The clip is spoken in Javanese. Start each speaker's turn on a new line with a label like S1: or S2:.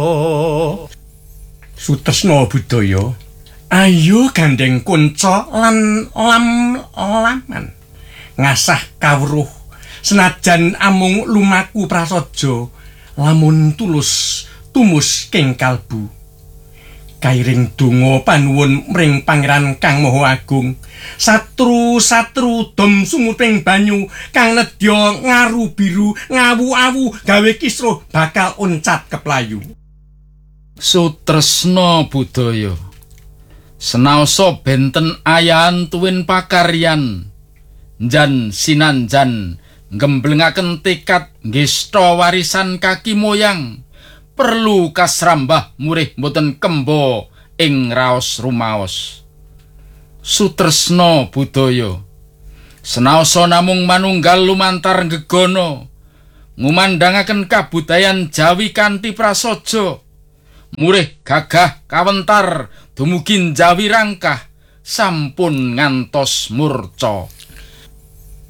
S1: Sutresna budaya. Ayo gandeng kunca lan laman. Ngasah kawruh senajan amung lumaku prasaja lamun tulus tumus king kalbu. Kairing donga panuwun mring Pangeran Kang Maha Agung, satru-satru dom sumuting banyu kang nedya ngaru biru ngawu-awu gawe kisruh bakal uncat keplayu.
S2: Sutresna budaya. Senaosa benten ayahan tuwin pakaryan, njan sinanjan nggemblengaken tekad ngesta warisan kaki moyang. Perlu kasrambah murih boten kembo ing raos rumaos. Sutresna budaya. Senaosa namung manunggal lumantar gegono, ngumandangaken kabudayan Jawi kanthi prasaja. Murih gagah kawentar dumugi Jawi rangkah sampun ngantos murca.